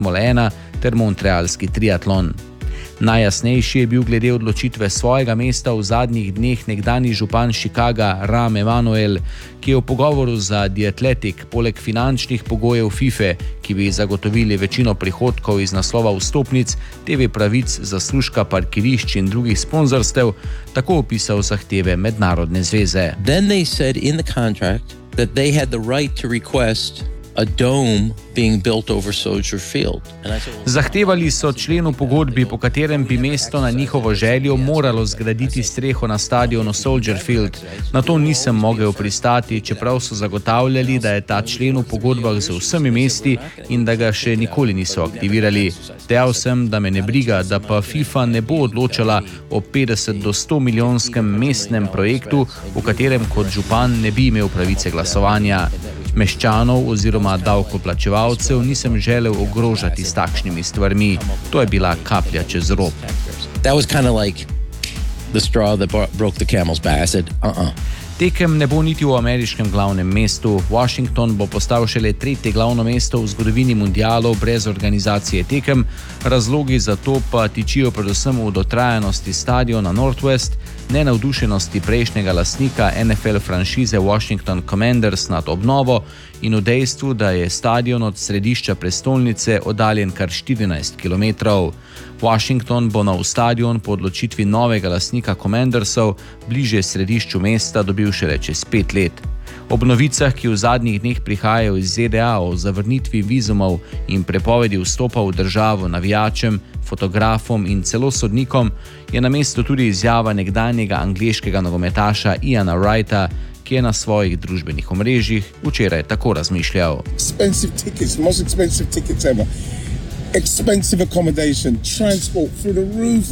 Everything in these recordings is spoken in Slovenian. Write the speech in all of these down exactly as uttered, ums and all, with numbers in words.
Formula ena ter montrealski triatlon. Najjasnejši je bil glede odločitve svojega mesta v zadnjih dneh nekdanji župan Chicaga Rahm Emanuel, ki je v pogovoru za The Athletic poleg finančnih pogojev FIFA, ki bi zagotovili večino prihodkov iz naslova vstopnic, T V pravic, zaslužka parkirišč in drugih sponzorstev, tako opisal zahteve mednarodne zveze. Then they said in the contract that they had the right to request a dome being built over Soldier Field. Zahtevali so člen v pogodbi, po katerem bi mesto na njihovo željo moralo zgraditi streho na stadionu Soldier Field. Na to nisem mogel pristati, čeprav so zagotavljali, da je ta člen v pogodbah z vsemi mesti in da ga še nikoli niso aktivirali. Dejal sem, da me ne briga, da pa FIFA ne bo odločala o petdeset do sto milijonskem mestnem projektu, v katerem kot župan ne bi imel pravice glasovanja. Meščanov oziroma davkoplačevalcev nisem želel ogrožati s takšnimi stvarmi. To je bila kaplja čez rob. That was kind of like the straw that broke the camel's back. I said, uh-uh. Tekem ne bo niti v ameriškem glavnem mestu. Washington bo postal šele tretje glavno mesto v zgodovini mundialov brez organizacije tekem. Razlogi za to pa tičijo predvsem v dotrajanosti stadiona Northwest, nenavdušenosti prejšnjega lastnika N F L franšize Washington Commanders nad obnovo in v dejstvu, da je stadion od središča prestolnice oddaljen kar štirinajst kilometrov. Washington bo nov stadion po odločitvi novega lastnika Commandersov bliže središču mesta dobil šele čez pet let. Ob novicah, ki v zadnjih dneh prihajajo iz Z D A o zavrnitvi vizumov in prepovedi vstopa v državo navijačem, fotografom in celo sodnikom, je na mestu tudi izjava nekdanjega angleškega nogometaša Iana Wrighta, ki je na svojih družbenih omrežjih včeraj tako razmišljal. Expensive tickets, most expensive tickets ever. Expensive accommodation, transport through the roof.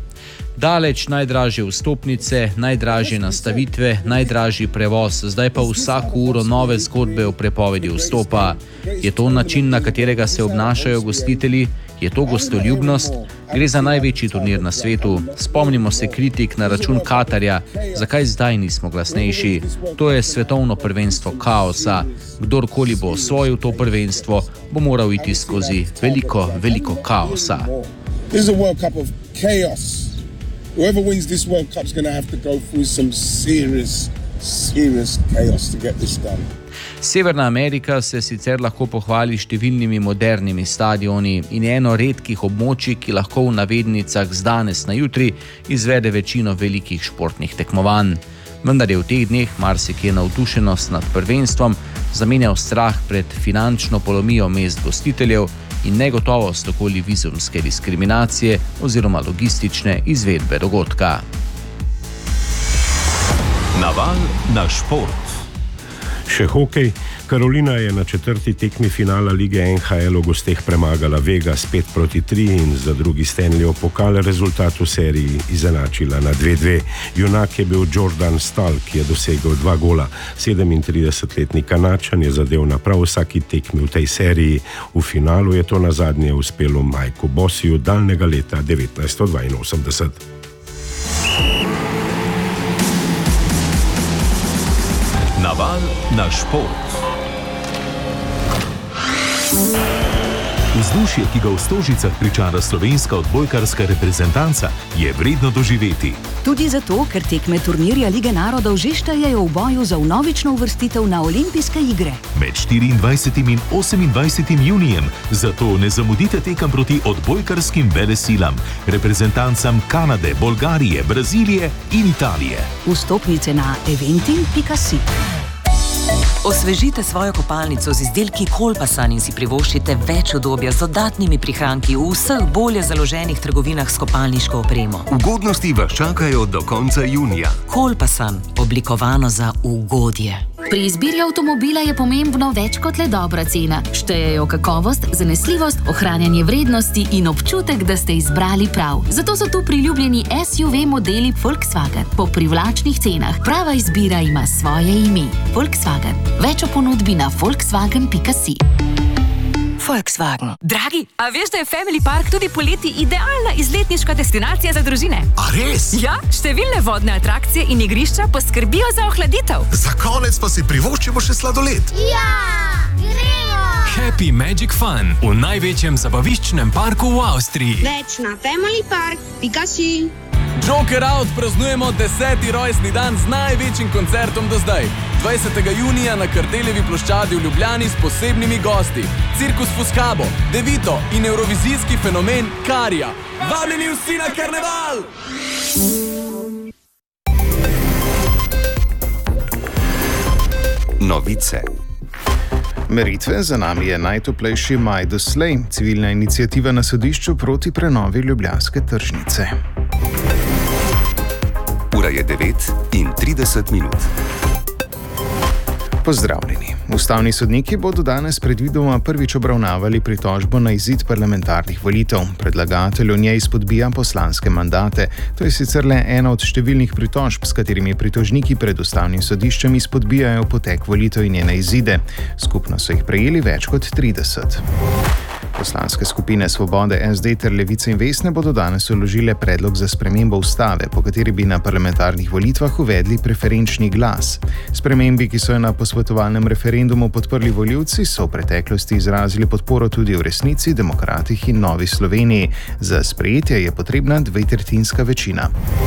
Daleč najdražje vstopnice, najdražje nastavitve, najdražji prevoz, zdaj pa vsako uro nove zgodbe o prepovedi vstopa. Je to način, na katerega se obnašajo gostitelji? Je to gostoljubnost? Gre za največji turnir na svetu. Spomnimo se kritik na račun Katarja, zakaj zdaj nismo glasnejši. To je svetovno prvenstvo kaosa. Kdorkoli bo osvojil to prvenstvo, bo moral iti skozi veliko, veliko kaosa. This is a World Cup of chaos. Whoever wins this World Cup is going to have to go through some serious, serious chaos to get this done. Severna Amerika se sicer lahko pohvali številnimi modernimi stadioni in je eno redkih območij, ki lahko v navednicah z danes na jutri izvede večino velikih športnih tekmovanj. Vendar je v teh dneh marsikje navdušenost nad prvenstvom zamenjal strah pred finančno polomijo mest gostiteljev in negotovost okoli vizumske diskriminacije oziroma logistične izvedbe dogodka. Naval na šport. Še hokej. Karolina je na četrti tekmi finala lige N H L v gosteh premagala Vegas pet proti tri in za drugi Stanleyov pokal rezultat v seriji izenačila na dve dve. Junak je bil Jordan Staal, ki je dosegel dva gola. sedemintridesetletni Kanačan je zadel na prav vsaki tekmi v tej seriji. V finalu je to nazadnje uspelo Mikeu Bossiju daljnega leta devetnajststo dvainosemdeset. Naval na šport. Vzdušje, ki ga v Stožicah pričara slovenska odbojkarska reprezentanca, je vredno doživeti. Tudi zato, ker tekme turnirja Lige narodov že štejejo v boju za vnovično uvrstitev na olimpijske igre. Med štiriindvajsetim in osemindvajsetim junijem, zato ne zamudite tekem proti odbojkarskim velesilam, reprezentancam Kanade, Bolgarije, Brazilije in Italije. Vstopnice na eventim pika si. Osvežite svojo kopalnico z izdelki Kolpasan in si privoščite več udobja z dodatnimi prihranki v vseh bolje založenih trgovinah s kopalniško opremo. Ugodnosti vas čakajo do konca junija. Kolpasan, oblikovano za ugodje. Pri izbiri avtomobila je pomembno več kot le dobra cena. Štejejo kakovost, zanesljivost, ohranjanje vrednosti in občutek, da ste izbrali prav. Zato so tu priljubljeni S U V modeli Volkswagen po privlačnih cenah. Prava izbira ima svoje ime. Volkswagen. Več o ponudbi na volkswagen pika si. Volkswagen. Dragi, a veš, da je Family Park tudi poleti idealna izletniška destinacija za družine? A res? Ja, številne vodne atrakcije in igrišča poskrbijo za ohladitev. Za konec pa si privoščimo še sladoled. Ja, gremo! Happy Magic Fun v največjem zabaviščnem parku v Avstriji. Več na family park pika si. Joker Out praznujemo deseti rojstni dan z največjim koncertom do zdaj. dvajsetega junija na Kardeljevi ploščadi v Ljubljani s posebnimi gosti. Cirkus Fuscabo, Devito in evrovizijski fenomen Karija. Vabljeni vsi na karneval! Novice. Meritve, za nami je najtoplejši maj doslej, civilna iniciativa na sodišču proti prenovi ljubljanske tržnice. Ura je devet in trideset minut. Pozdravljeni. Ustavni sodniki bodo danes predvidoma prvič obravnavali pritožbo na izid parlamentarnih volitev. Predlagatelj v njej izpodbija poslanske mandate. To je sicer le ena od številnih pritožb, s katerimi pritožniki pred ustavnim sodiščem izpodbijajo potek volitev in njene izide. Skupno so jih prejeli več kot trideset. Poslanske skupine Svobode, S D ter Levice in Vesne bodo danes vložile predlog za spremembo ustave, po kateri bi na parlamentarnih volitvah uvedli preferenčni glas. Spremembi, ki so jo na posvetovalnem referendumu podprli volivci, so v preteklosti izrazili podporo tudi v Resnici, Demokratih in Novi Sloveniji. Za sprejetje je potrebna dvetretjinska večina.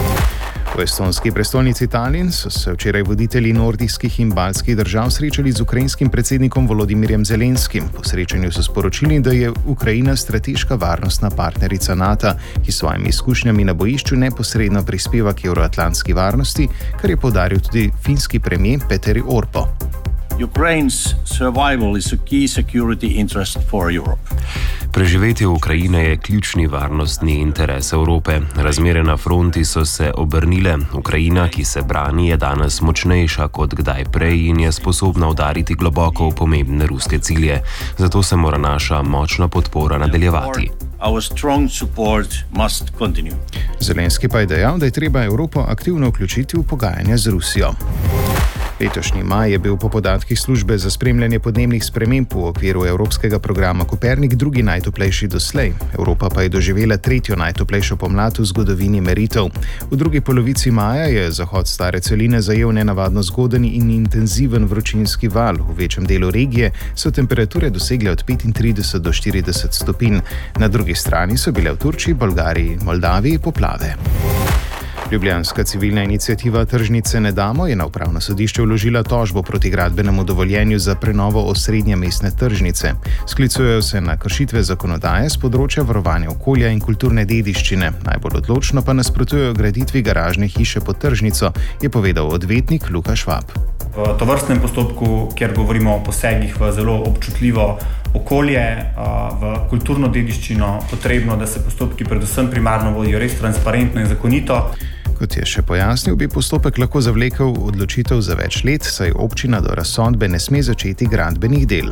V estonski prestolnici Tallinn so se včeraj voditelji nordijskih in baltskih držav srečali z ukrajinskim predsednikom Volodimirjem Zelenskim. Po srečanju so sporočili, da je Ukrajina strateška varnostna partnerica NATO, ki s svojimi izkušnjami na bojišču neposredno prispeva k evroatlantski varnosti, kar je poudaril tudi finski premijer Petteri Orpo. Ukraine's survival is a key security interest for Europe. Preživetje Ukrajine je ključni varnostni interes Evrope. Razmere na fronti so se obrnile. Ukrajina, ki se brani, je danes močnejša kot kdaj prej in je sposobna udariti globoko v pomembne ruske cilje. Zato se mora naša močna podpora nadaljevati. Our strong support must continue. Zelenski pa je dejal, da je treba Evropo aktivno vključiti v pogajanja z Rusijo. Letošnji maj je bil po podatkih službe za spremljanje podnebnih sprememb v okviru evropskega programa Kopernik drugi najtoplejši doslej. Evropa pa je doživela tretjo najtoplejšo pomlad v zgodovini meritev. V drugi polovici maja je zahod stare celine zajel nenavadno zgoden in intenziven vročinski val. V večjem delu regije so temperature dosegle od petintrideset do štirideset stopinj. Na drugi strani so bile v Turčiji, Bolgariji in Moldaviji poplave. Ljubljanska civilna iniciativa Tržnice ne damo je na upravno sodišče vložila tožbo proti gradbenemu dovoljenju za prenovo osrednje mestne tržnice. Sklicujejo se na kršitve zakonodaje z področja varovanja okolja in kulturne dediščine. Najbolj odločno pa nasprotujejo graditvi garažne hiše pod tržnico, je povedal odvetnik Luka Švab. V tovrstnem postopku, kjer govorimo o posegih v zelo občutljivo okolje, v kulturno dediščino, potrebno, da se postopki predvsem primarno vodijo res transparentno in zakonito. Kot je še pojasnil, bi postopek lahko zavlekel odločitev za več let, saj občina do razsodbe ne sme začeti gradbenih del.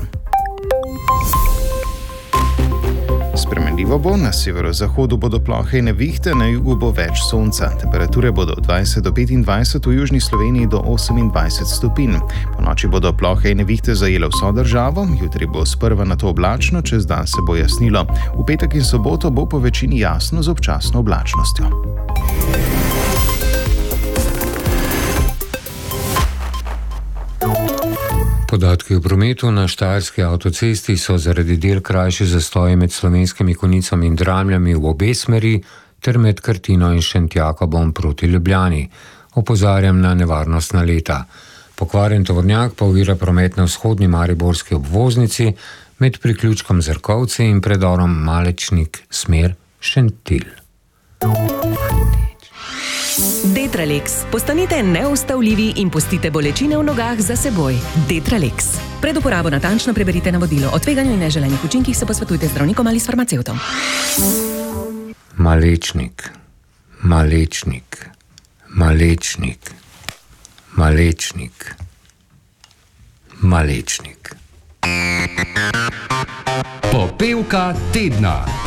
Spremenljivo bo, na severozahodu bodo plohe in nevihte, na jugu bo več sonca. Temperature bodo od dvajset do petindvajset, v južni Sloveniji do osemindvajset stopinj. Po noči bodo plohe in nevihte zajele vso državo, jutri bo sprva na to oblačno, čez dan se bo jasnilo. V petek in soboto bo po večini jasno z občasno oblačnostjo. Podatki o prometu na štajerski avtocesti so zaradi del krajši zastoji med Slovenskimi Konjicami in Dramljami v obe smeri ter med Krtino in Šentjakobom proti Ljubljani. Opozarjam na nevarnostna leta. Pokvarjen tovornjak pa ovira promet na vzhodni mariborski obvoznici med priključkom Zrkovci in predorom Malečnik smer Šentilj. Detralex. Postanite neustavljivi in pustite bolečine v nogah za seboj. Detralex. Pred uporabo natančno preberite navodilo. O tveganju in neželenih učinkih se posvetujte z zdravnikom ali s farmacevtom. Malečnik. Malečnik. Malečnik. Malečnik. Malečnik. Popevka tedna.